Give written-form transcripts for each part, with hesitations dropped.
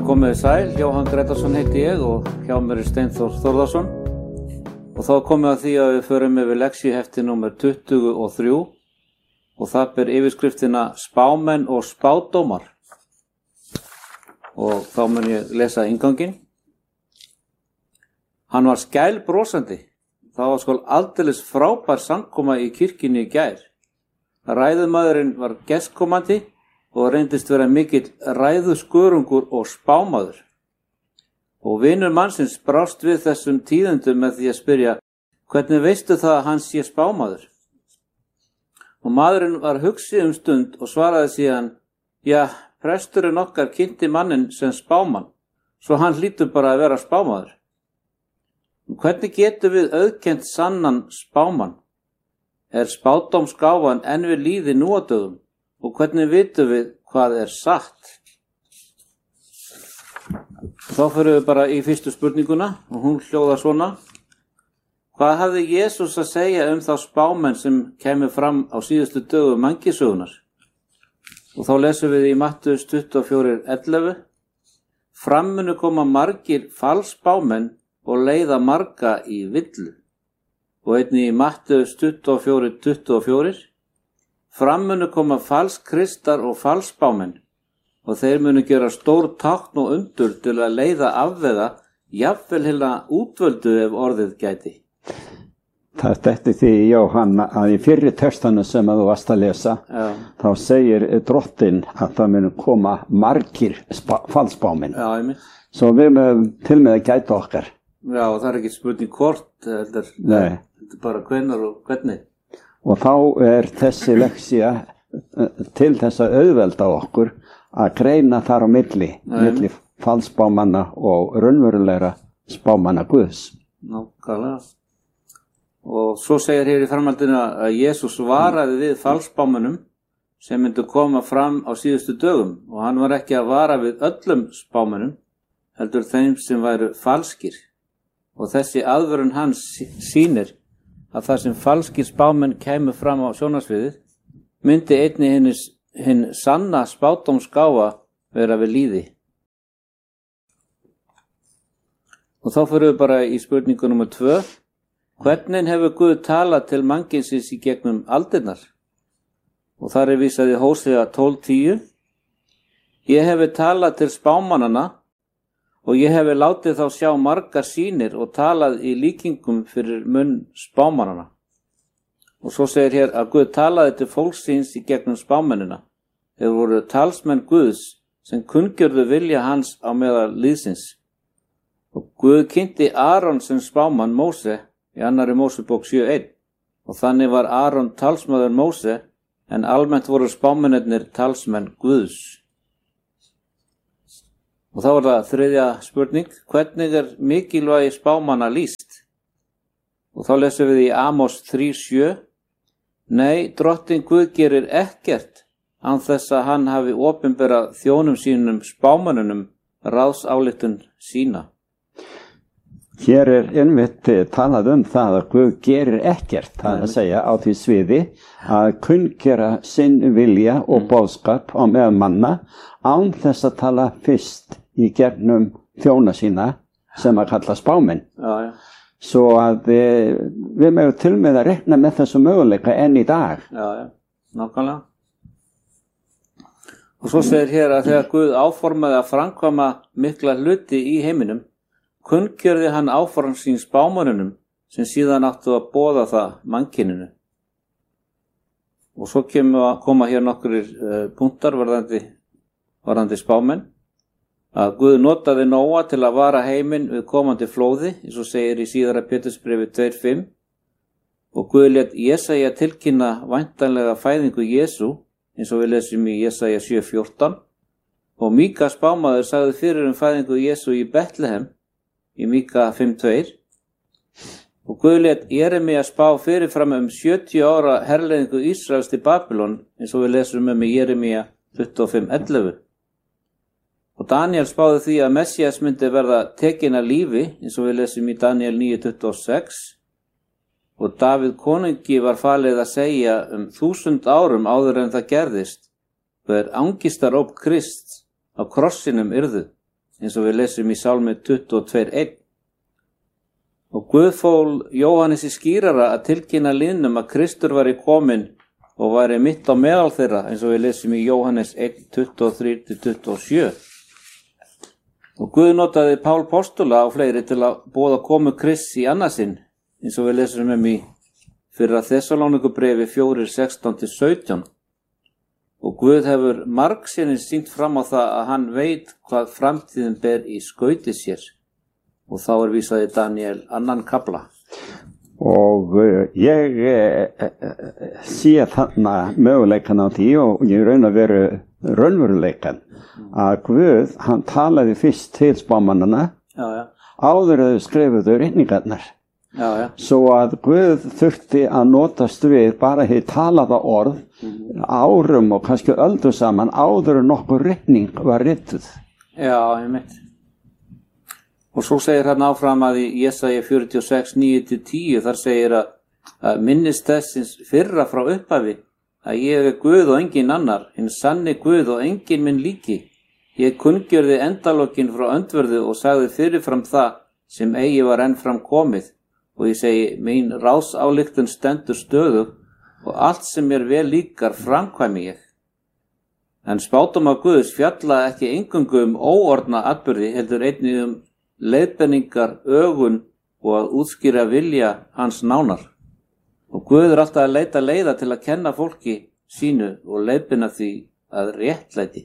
Komið sæl, Jóhann Gretarsson heiti ég og hjá mér Steinþór Þórðarsson og þá komið að því að við förum yfir leksyuhefti númer 23 og það ber yfirskriftina Spámenn og spádómar og þá mun ég lesa innganginn. Hann var skælbrosandi, það var skol aldeilis frábær samkoma í kirkjunni í gær. Ræðumaðurinn var gestkomandi og reyndist vera mikill ræðuskörungur og spámaður. Og vinur mannsins brást við þessum tíðendum með því að spyrja, hvernig veistu það að hann sé spámaður? Og maðurinn var hugsi stund og svaraði síðan, ja, presturinn okkar kynnti mannin sem spámann, svo hann hlýtur bara að vera spámaður. Og hvernig getum við auðkennt sannan spámann? Spádómsgáfan enn við líði nú á dögum? Og hvernig vitum við hvað satt? Þá fyrir við bara í fyrstu spurninguna og hún hljóðar svona. Hvað hafði Jesús að segja þá spámenn sem kemur fram á síðustu dögum mannkynssögunnar? Og þá lesum við í Mattheus 24:11. Fram munu koma margir falsspámenn og leiða marga í villu. Og einnig í Mattheus 24:24. Fram munu koma falskristar og falsspámenn og þeir munu gera stór tákn og undur til að leiða afvega, jafnvel heila útvöldu ef orðið gæti. Það stætti því, Jóhann, að í fyrri textanu sem þú varst að lesa, þá segir drottinn að það munu koma margir falsspámenn. Já, einmitt. Svo við mögum til með að gæta okkar. Já, og það ekki spurning hvort, þetta bara hvenær og hvernig. Og þá þessi leksía til þess að auðvelda okkur að greina þar á milli falsspámanna og raunverulegra spámanna Guðs. Nákvæmlega. Og svo segir hér í framhaldinu að Jesús varaði við falsspámönnum sem myndu koma fram á síðustu dögum og hann var ekki að vara við öllum spámönnum, heldur þeim sem væru falskir. Og þessi aðvörun hans sýnir að það sem falskir spámenn kæmu fram á sjónarsviðið, myndi einnig hinn sanna spádómsgáfa vera við líði. Og þá fyrir við bara í spurningu nr. 2. Hvernig hefur Guð talað til mannkynsins í gegnum aldirnar? Og þar vísað í Hósea 12:10. Ég hefi talað til spámannanna og ég hefi látið þá sjá margar sýnir og talað í líkingum fyrir munn spámannana. Og svo segir hér að Guð talaði til fólksins í gegnum spámennina. Þeir voru talsmenn Guðs sem kunngjörðu vilja hans á meðal lýðsins. Og Guð kynnti Aron sem spámann Móse í 2. Mósebók 7:1. Og þannig var Aron talsmaður Móse en almennt voru spámennirnir talsmenn Guðs. Og þá það þriðja spurning, hvernig mikilvægi spámanna lýst? Og þá lesum við í Amos 3:7. Nei, drottinn Guð gerir ekkert án þess að hann hafi opinberað þjónum sínum spámönnunum ráðsályktun sína. Hér einmitt talað það að Guð gerir ekkert, það að segja á því sviði að kunngera sinn vilja og boðskap á meðal manna án þess að tala fyrst í gegnum þjóna sína sem að kalla spámenn. Já. Svo að við mögum til með að rekna með þessu möguleika enn í dag. Já, nákvæmlega. Og svo segir hér að þegar Guð áformaði að framkvæma mikla hluti í heiminum, kunngjörði hann áform sín spámönnunum sem síðan áttu að boða það mannkyninu. Og svo koma hér nokkrir punktar varðandi spámenn. Að Guð notaði Nóa til að vara heiminn við komandi flóði, eins og segir í síðara Pétursbréfi 2:5. Og Guð lét Jesaja tilkynna væntanlega fæðingu Jesú, eins og við lesum í Jesaja 7:14. Og Míka spámaður sagði fyrir fæðingu Jesú í Betlehem, í Míka 5:2. Og Guð lét Jeremía spá fyrirfram 70 ára herleiðingu Ísraels til Babylon, eins og við lesum í Jeremía 25:11. Og Daniel spáði því að Messias myndi verða tekin að lífi, eins og við lesum í Daniel 9:26. Og Davíð konungi var falið að segja 1000 árum áður en það gerðist, hver angistaróp Krists á krossinum yrðu, eins og við lesum í Sálmi 22:1. Og Guð fól Jóhannesi skýrara að tilkynna lýðnum að Kristur væri kominn og væri mitt á meðal þeirra, eins og við lesum í Jóhannes 1:23-27. Og Guð notaði Pál postula og fleiri til að boða komu Krists í annarsinn, eins og við lesum í fyrra Þessalónikubrefi 4:16-17. Og Guð hefur margsinnis sýnt fram á það að hann veit hvað framtíðin ber í skauti sér. Og þá vísað í Daniel 2. kafla. Og ég sé þarna möguleikan á því og ég raun að veru raunveruleikan að Guð, hann talaði fyrst til spámannana áður að þau skrifuðu ritningarnar. Svo að Guð þurfti að notast við bara hér talaða orð árum og kannski öldu saman áður en nokkur ritning var rituð. Já, ég mitt. Og svo segir hann áfram að í Jesaja 46:9-10 þar segir að minnist þessins fyrra frá upphafi að ég Guð og engin annar, hinn sanni Guð og engin minn líki. Ég kunngjörði endalokin frá öndverðu og sagði fyrirfram það sem eigi var enn fram komið. Og ég segi, mín ráðsályktun stendur stöðug og allt sem mér vel líkar framkvæmi ég. En spádómar Guðs fjalla ekki eingöngu óorðna atburði, heldur einnig leiðbenningar, ögun og að útskýra vilja hans nánar. Og Guð alltaf að leita leiða til að kenna fólki sínu og leiðbina því að réttlæti.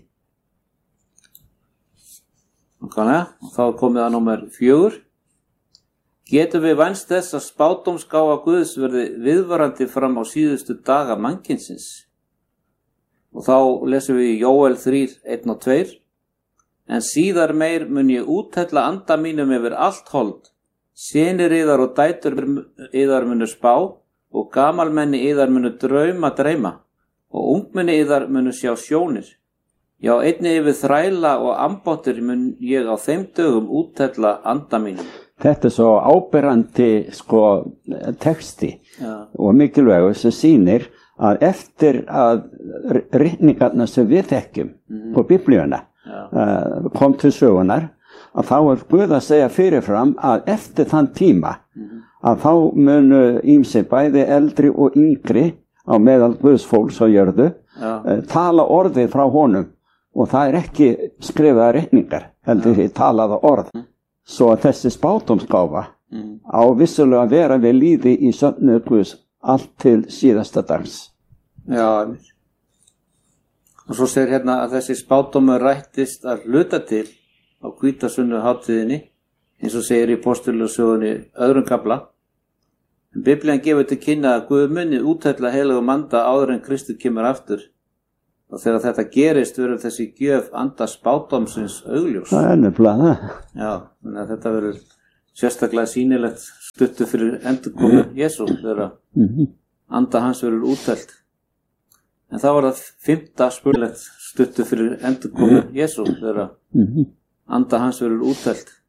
Og þá komið að númer 4. Getum við vænst þess að spádómsgáfa Guðs verði viðvarandi fram á síðustu daga mannkynsins? Og þá lesum við í Jóel 3:1-2. En síðar meir mun ég úthella anda mínum yfir allt hold. Synir yðar og dætur yðar munu spá og gamalmenni yðar munu dreyma og ungmenni yðar munu sjá sjónir. Já, einnig yfir þræla og ambáttir mun ég á þeim dögum úthella anda mínum. Þetta svo áberandi texti og mikilvægur sem sýnir að eftir að ritningarna sem við þekkjum og biblíuna kom til sögunar að þá Guð að segja fyrirfram að eftir þann tíma að þá munu ýmsir bæði eldri og yngri á meðal Guðs fólks á jörðu tala orðið frá honum og það ekki skrifaða ritningar heldur því talaða orð. Svo að þessi spádómsgáfa á vissulega að vera við líði í söfnu Guðs allt til síðasta dags. Já, og svo segir hérna að þessi spádómur rættist að hluta til á hvítasunnu hátíðinni, eins og segir í Postulasögunni 2. kafla. En Biblían gefur til kynna að Guð muni úthella heilagum anda áður en Kristur kemur aftur. Og þegar þetta gerist verður þessi gjöf anda spádómsins augljós. Það nefnilega það. Já, þannig að þetta verður sérstaklega sýnilegt stuttu fyrir endurkomu Jesú þegar anda hans verður úthellt. En þá var það 5. spurningilegt stuttu fyrir endurkomu Jesú þegar anda hans verður úthellt.